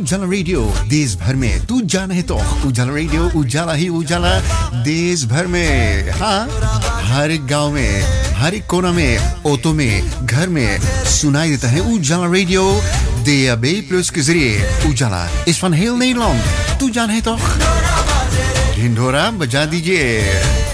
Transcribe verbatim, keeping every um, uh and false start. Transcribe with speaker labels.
Speaker 1: उजाला रेडियो देश भर में तू जाना है तो उजाला रेडियो उजाला ही उजाला देश भर में हाँ हर गांव में हर एक कोना में ऑटो में घर में सुनाई देता है उजाला radio D A B plus के जरिए उजाला इस van heel Nederland तू जाना है तो ढिंढोरा बजा दीजिए